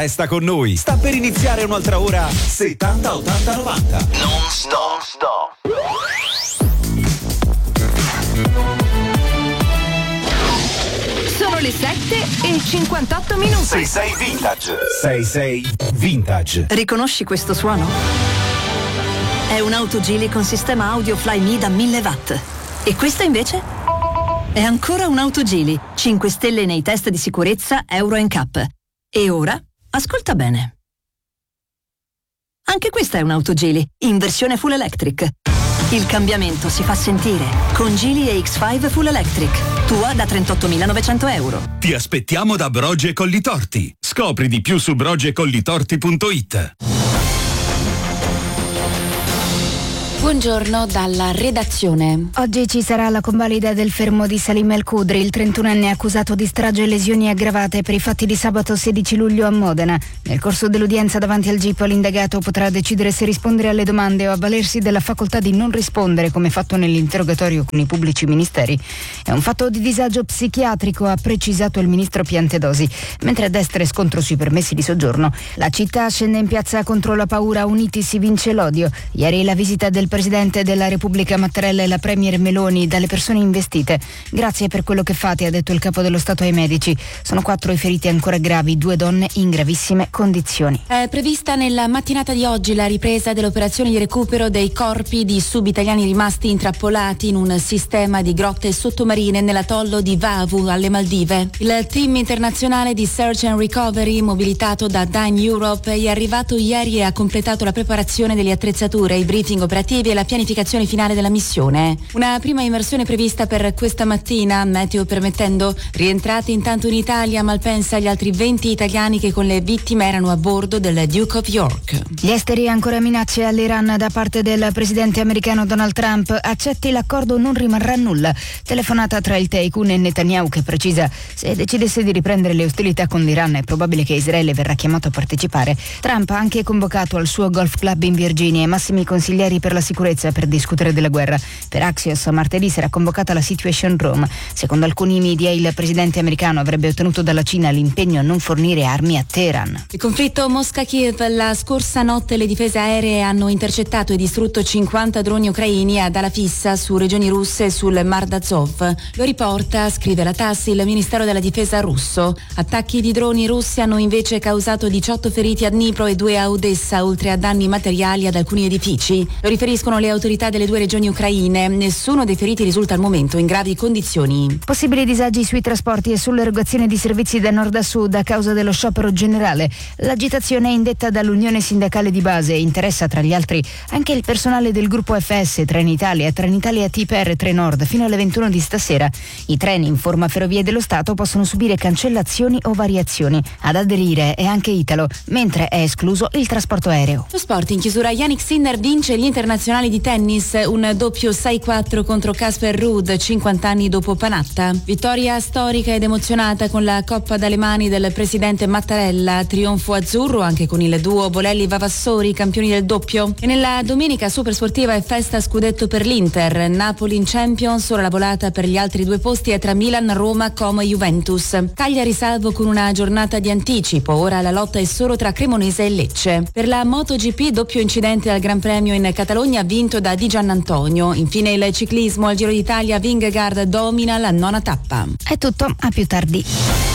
Resta con noi, sta per iniziare un'altra ora 70 80 90. Non stop. Sono le 7:58. Sei vintage. Sei vintage. Riconosci questo suono? È un'auto Geely con sistema audio Fly Me da 1000 watt. E questa invece? È ancora un'auto Geely, 5 stelle nei test di sicurezza Euro NCAP. E ora, ascolta bene. Anche questa è un'auto Geely, in versione full electric. Il cambiamento si fa sentire con Geely EX5 Full Electric. Tua da 38.900 euro. Ti aspettiamo da Brogi e Collitorti. Scopri di più su brogiecollitorti.it. Buongiorno dalla redazione. Oggi ci sarà la convalida del fermo di Salim El Khudri, il 31enne accusato di strage e lesioni aggravate per i fatti di sabato 16 luglio a Modena. Nel corso dell'udienza davanti al GIP l'indagato potrà decidere se rispondere alle domande o avvalersi della facoltà di non rispondere, come fatto nell'interrogatorio con i pubblici ministeri. È un fatto di disagio psichiatrico, ha precisato il ministro Piantedosi, mentre a destra è scontro sui permessi di soggiorno. La città scende in piazza contro la paura, uniti si vince l'odio. Ieri la visita del Presidente della Repubblica Mattarella e la Premier Meloni dalle persone investite. Grazie per quello che fate, ha detto il capo dello Stato ai medici. Sono 4 i feriti ancora gravi, 2 donne in gravissime condizioni. È prevista nella mattinata di oggi la ripresa delle operazioni di recupero dei corpi di subitaliani rimasti intrappolati in un sistema di grotte sottomarine nell'atollo di Vavu alle Maldive. Il team internazionale di Search and Recovery, mobilitato da Dine Europe, è arrivato ieri e ha completato la preparazione delle attrezzature, i briefing operativi e la pianificazione finale della missione. Una prima immersione prevista per questa mattina, meteo permettendo. Rientrati intanto in Italia Malpensa gli altri 20 italiani che con le vittime erano a bordo del Duke of York. Gli esteri ancora minacce all'Iran da parte del presidente americano Donald Trump. Accetti l'accordo, non rimarrà nulla. Telefonata tra il Tycoon e Netanyahu che precisa: se decidesse di riprendere le ostilità con l'Iran è probabile che Israele verrà chiamato a partecipare. Trump ha anche convocato al suo golf club in Virginia i massimi consiglieri per la sicurezza per discutere della guerra. Per Axios martedì sarà convocata la Situation Room. Secondo alcuni media il presidente americano avrebbe ottenuto dalla Cina l'impegno a non fornire armi a Teheran. Il conflitto Mosca-Kiev. La scorsa notte le difese aeree hanno intercettato e distrutto 50 droni ucraini ad ala fissa su regioni russe e sul Mar d'Azov. Lo riporta, scrive la TASS, il Ministero della Difesa russo. Attacchi di droni russi hanno invece causato 18 feriti a Dnipro e 2 a Odessa, oltre a danni materiali ad alcuni edifici. Lo riferiscono le autorità delle 2 regioni ucraine. Nessuno dei feriti risulta al momento in gravi condizioni. Possibili disagi sui trasporti e sull'erogazione di servizi da nord a sud a causa dello sciopero generale. L'agitazione è indetta dall'Unione Sindacale di Base e interessa tra gli altri anche il personale del gruppo FS, Trenitalia TPR Trenord fino alle 21 di stasera. I treni, informa Ferrovie dello Stato, possono subire cancellazioni o variazioni. Ad aderire è anche Italo, mentre è escluso il trasporto aereo. Lo sport in chiusura. Jannik Sinner vince gli internazionali di tennis, un doppio 6-4 contro Casper Ruud 50 anni dopo Panatta. Vittoria storica ed emozionata con la coppa dalle mani del presidente Mattarella, trionfo azzurro anche con il duo Bolelli-Vavassori, campioni del doppio. E nella domenica supersportiva è festa scudetto per l'Inter, Napoli in Champions, ora la volata per gli altri 2 posti è tra Milan, Roma, Como e Juventus. Cagliari salvo con una giornata di anticipo, ora la lotta è solo tra Cremonese e Lecce. Per la MotoGP doppio incidente al Gran Premio in Catalogna vinto da Di Giannantonio. Infine il ciclismo al Giro d'Italia, Vingegaard domina la 9ª tappa. È tutto, a più tardi.